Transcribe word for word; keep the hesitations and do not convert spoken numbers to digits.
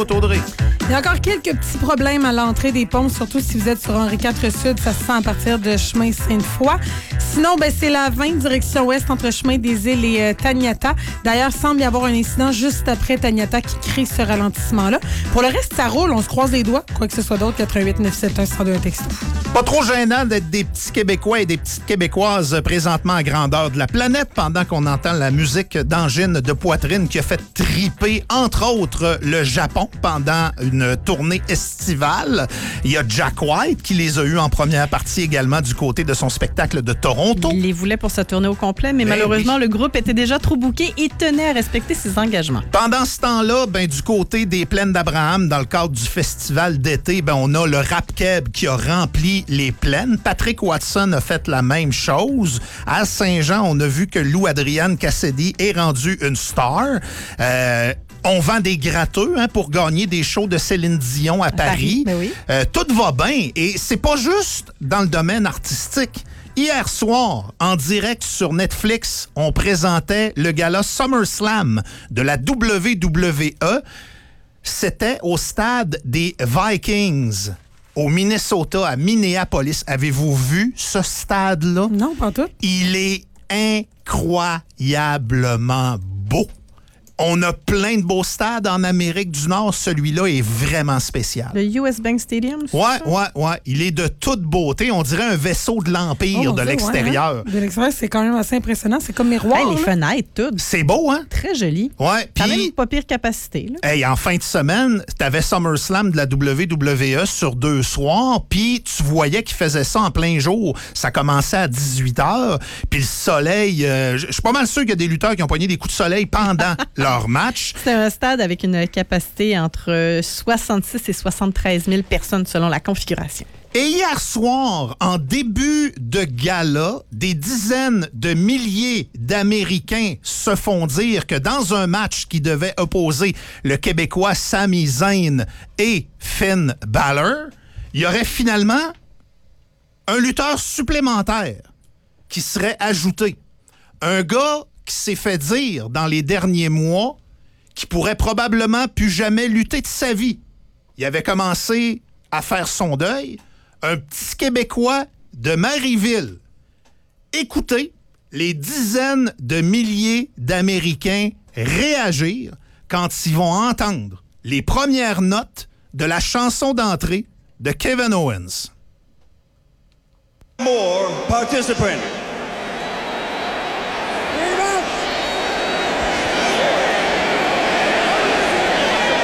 Audrey. Il y a encore quelques petits problèmes à l'entrée des ponts, surtout si vous êtes sur Henri quatre Sud, ça se sent à partir de chemin Sainte-Foy. Sinon, ben, c'est la vingt direction ouest entre chemin des Îles et euh, Taniata. D'ailleurs, semble y avoir un incident juste après Taniata qui crée ce ralentissement-là. Pour le reste, ça roule, on se croise les doigts. Quoi que ce soit d'autre, quatre-vingt-huit neuf cent soixante-un cent deux un texto. Pas trop gênant d'être des petits Québécois et des petites Québécoises présentement à grandeur de la planète pendant qu'on entend la musique d'Angine de Poitrine qui a fait triper, entre autres, le Japon pendant une tournée estivale. Il y a Jack White qui les a eus en première partie également du côté de son spectacle de Toronto. Il les voulait pour sa tournée au complet, mais, mais malheureusement, oui. Le groupe était déjà trop booké et tenait à respecter ses engagements. Pendant ce temps-là, ben, du côté des Plaines d'Abraham, dans le cadre du festival d'été, ben, on a le Rap Keb qui a rempli les plaines. Patrick Watson a fait la même chose. À Saint-Jean, on a vu que Lou Adrienne Cassidy est rendu une star. Euh, On vend des gratteux hein, pour gagner des shows de Céline Dion à, à Paris. Paris ben oui. euh, tout va bien. Et c'est pas juste dans le domaine artistique. Hier soir, en direct sur Netflix, on présentait le gala SummerSlam de la W W E. C'était au stade des Vikings, au Minnesota, à Minneapolis. Avez-vous vu ce stade-là? Non, pas tout. Il est incroyablement beau. On a plein de beaux stades en Amérique du Nord. Celui-là est vraiment spécial. Le U S Bank Stadium, c'est ouais, ça? Ouais, ouais. Il est de toute beauté. On dirait un vaisseau de l'Empire oh, de l'extérieur. Ouais, hein? De l'extérieur, c'est quand même assez impressionnant. C'est comme miroir. Hey, les fenêtres, toutes. C'est beau, hein? Très joli. Ouais. Quand pis, même pas pire capacité. Là. Hey, en fin de semaine, t'avais SummerSlam de la W W E sur deux soirs, puis tu voyais qu'ils faisaient ça en plein jour. Ça commençait à dix-huit heures, puis le soleil... Euh, je suis pas mal sûr qu'il y a des lutteurs qui ont pogné des coups de soleil pendant leur match. C'est un stade avec une capacité entre soixante-six et soixante-treize mille personnes selon la configuration. Et hier soir, en début de gala, des dizaines de milliers d'Américains se font dire que dans un match qui devait opposer le Québécois Sami Zayn et Finn Balor, il y aurait finalement un lutteur supplémentaire qui serait ajouté. Un gars qui s'est fait dire dans les derniers mois qui pourrait probablement plus jamais lutter de sa vie. Il avait commencé à faire son deuil. Un petit Québécois de Marieville. Écoutez les dizaines de milliers d'Américains réagir quand ils vont entendre les premières notes de la chanson d'entrée de Kevin Owens. More participants.